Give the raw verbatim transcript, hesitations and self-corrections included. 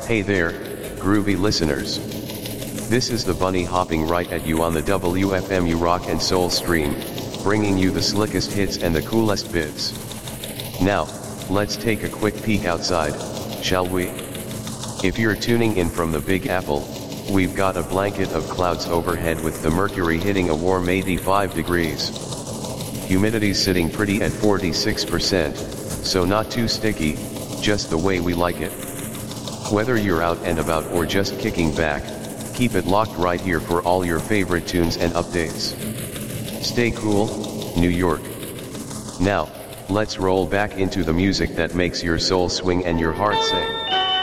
Hey there, groovy listeners. This is the bunny hopping right at you on the W F M U Rock and Soul stream, bringing you the slickest hits and the coolest bits. Now, let's take a quick peek outside, shall we? If you're tuning in from the Big Apple, we've got a blanket of clouds overhead with the mercury hitting a warm eighty-five degrees. Humidity's sitting pretty at forty-six percent, so not too sticky, just the way we like it. Whether you're out and about or just kicking back, keep it locked right here for all your favorite tunes and updates. Stay cool, New York. Now, let's roll back into the music that makes your soul swing and your heart sing.